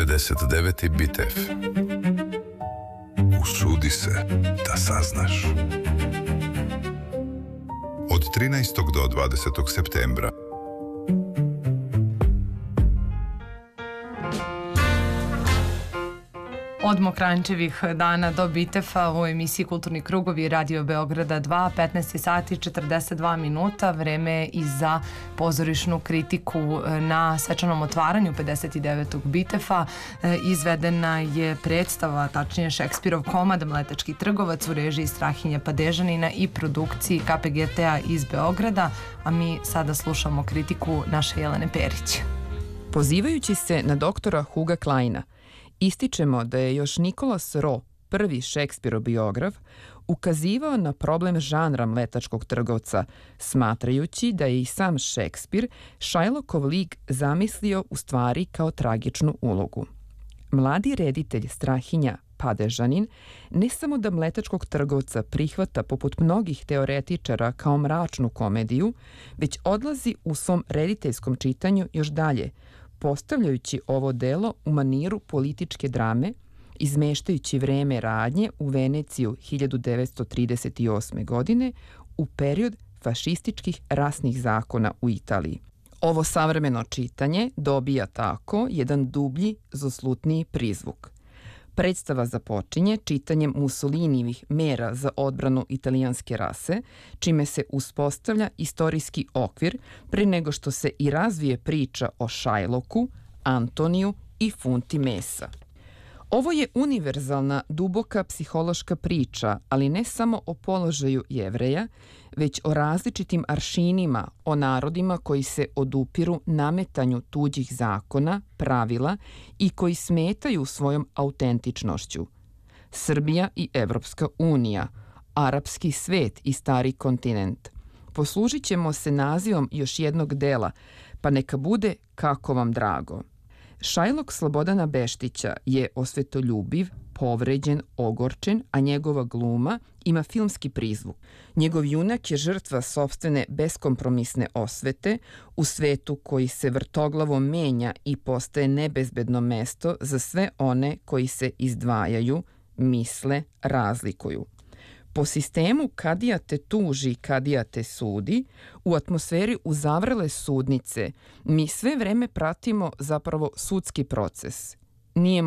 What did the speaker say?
99. Bitev. Usudi se da saznaš. Od 13. do 20. septembra. Od Mokranjčevih dana do Bitefa u emisiji Kulturni krugovi Radio Beograda 2, 15 sati 42 minuta, vreme i za pozorišnu kritiku na svečanom otvaranju 59. Bitefa. Izvedena je predstava, tačnije Šekspirov komad Mletački trgovac u režiji Strahinje Padežanina i produkciji KPGT-a iz Beograda, a mi sada slušamo kritiku naše Jelene Perić. Pozivajući se na doktora Huga Kleina, ističemo da je još Nicholas Roe, prvi Šekspirov biograf, ukazivao na problem žanra mletačkog trgovca, smatrajući da je i sam Šekspir Shylockov lik zamislio u stvari kao tragičnu ulogu. Mladi reditelj Strahinja Padežanin ne samo da mletačkog trgovca prihvata poput mnogih teoretičara kao mračnu komediju, već odlazi u svom rediteljskom čitanju još dalje, postavljajući ovo delo u maniru političke drame, izmeštajući vreme radnje u Veneciju 1938. godine u period fašističkih rasnih zakona u Italiji. Ovo savremeno čitanje dobija tako jedan dublji, zoslutniji prizvuk. Predstava započinje čitanjem Mussolinijevih mera za odbranu italijanske rase, čime se uspostavlja istorijski okvir pre nego što se i razvije priča o Shylocku, Antoniju i funti mesa. Ovo je univerzalna, duboka psihološka priča, ali ne samo o položaju Jevreja, već o različitim aršinima, o narodima koji se odupiru nametanju tuđih zakona, pravila i koji smetaju svojom autentičnošću. Srbija i Evropska unija, arapski svet i stari kontinent. Poslužit ćemo se nazivom još jednog dela, pa neka bude kako vam drago. Shylock Slobodana Beštića je osvetoljubiv, povređen, ogorčen, a njegova gluma ima filmski prizvuk. Njegov junak je žrtva sopstvene beskompromisne osvete u svetu koji se vrtoglavo menja i postaje nebezbedno mesto za sve one koji se izdvajaju, misle, razlikuju. Po sistemu kadija te tuži, kadija te sudi, u atmosferi uzavrele sudnice, mi sve vreme pratimo zapravo sudski proces. Nije